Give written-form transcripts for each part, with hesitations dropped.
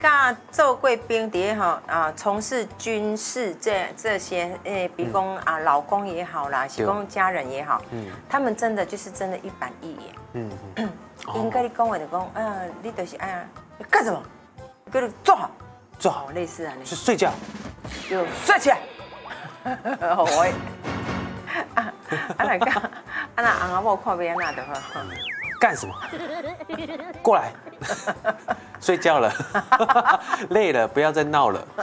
甲做贵兵的从事军事这些，比如讲老公也好啦，是讲家人也好，他们真的就是真的一板一眼，应该你讲话就讲，你就是哎呀，你干什么？给你坐好， 坐好， 类似啊， 是睡觉， 就睡起来，我。来干，那阿某看别那的话， 干什么？过来，睡觉了，累了，不要再闹了。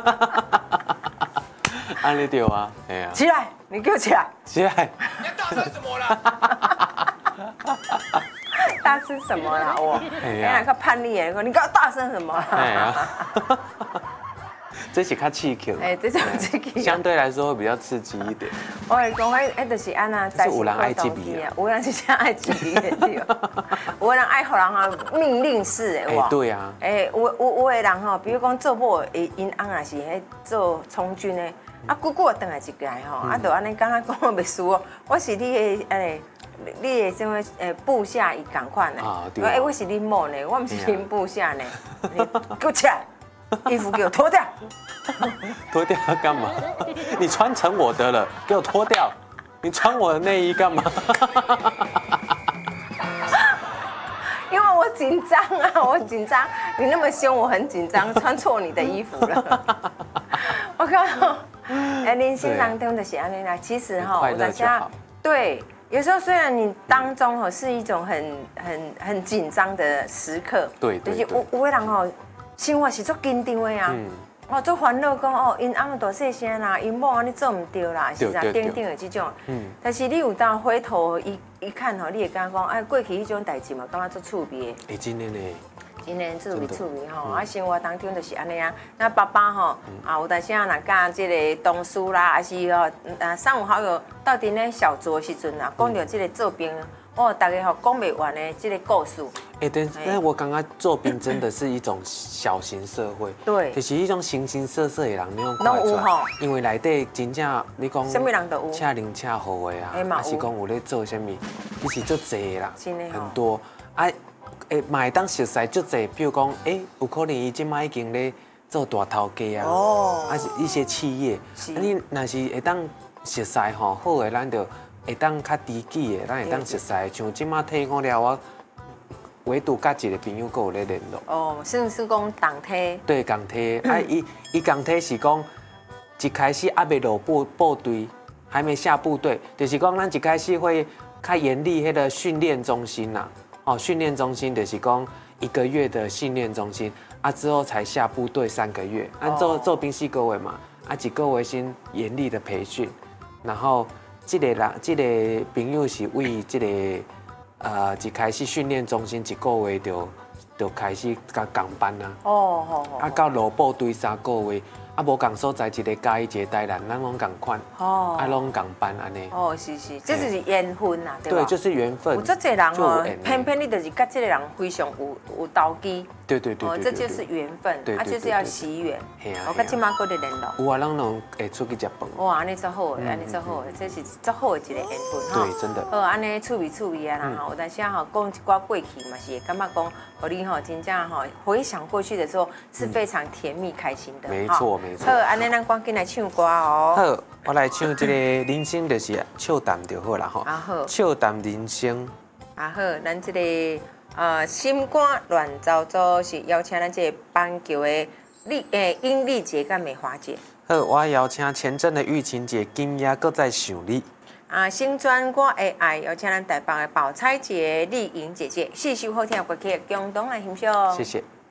安利丢啊，哎呀， 起来，你给我起来， 起来， 你大声什么啦？ 大声什么啦？我，哎呀，他叛逆耶，你给我大声什么？哎呀。 这是较刺激， 这种刺激， 相对来说会比较刺激一点。 我会讲，就是安那， 是有人爱激你啊， 有人是真爱激你的，有人爱互人命令式的哇。 对啊。 有的人吼，比如讲做某，因翁也是迄做从军的，久久回来一届吼，就安尼感觉讲我袂输哦，我是你的你的什么部下伊共款的，我是你某呢，我唔是恁部下呢，你给我起来。衣服给我脱掉， 脱掉要干嘛？你穿成我的了，给我脱掉。你穿我的内衣干嘛？ 因为我紧张啊，我紧张。你那么凶，我很紧张，穿错你的衣服了。我靠，人生当中的是安尼啦。其实哈，我在家对，有时候虽然你当中是一种很紧张的时刻， 对， 就是有的人吼。生活是足紧张的啊，足烦恼讲因翁大细声啦，因某安尼做唔对啦，是啊，等等的这种。但是你有当回头一看吼，你会感觉讲，哎，过去迄种代志嘛，感觉足趣味的。 真的呢。 真的趣味吼，生活当中就是安尼啊。那爸爸吼，有当时啊，若甲这个同事啦，还是三五好友到底呢小酌时阵啊，讲到这个做兵。大家讲袂完的这个故事。 但是我刚刚做兵真的是一种小型社会， 对， 就是一种形形色色的人，你用看出来。因为内底真正你讲， 什么人都有， 恰邻恰好的啊，还是讲有咧做什么，其实足济啦，很多啊，嘛会当熟悉足济，比如讲，有可能伊即摆已经咧做大头家啊，啊是一些企业，你若是会当熟悉吼，好的咱就。会当较知己的，咱会当熟悉。像即马退伍了，我唯独甲一个朋友有咧联络。 算是讲共梯。 对，共梯。伊共梯是讲一开始还未落部队，还没下部队，就是讲咱一开始会较严厉迄个训练中心啦。训练中心就是讲1个月的训练中心，之后才下部队3个月。做兵4个月嘛，1个月先严厉的培训，然后。这个朋友是为这个一开始训练中心1个月就开始甲共班啊，到落部队3个月，无共所在一个嘉义一个台南，咱拢共款，拢共班安尼。 是，这就是缘分啦，对吧？ 对，就是缘分。 有这些人偏偏你就是跟这个人非常有投机。 对， 这就是缘分，就是要惜缘。我跟今妈过的联络。 有啊，咱拢会出去食饭。 哇，安尼足好，这是足好的一个缘分哈。 对，真的。 安尼趣味啊啦哈，有当时讲一寡过去嘛是感觉讲，你真正回想过去的时候是非常甜蜜开心的。 没错。 好，安尼咱赶紧来唱歌哦。 好，我来唱这个人生就是笑谈就好啦吼。 好。 笑谈人生。 好，咱这个。心肝乱糟糟是邀请咱这个棒球的殷丽姐跟美华姐。 好，我邀请前阵的玉琴姐今夜搁再想你。 新专歌的爱邀请咱台北的宝钗姐、丽颖姐姐，四首好听的歌曲共同来欣赏。 谢谢。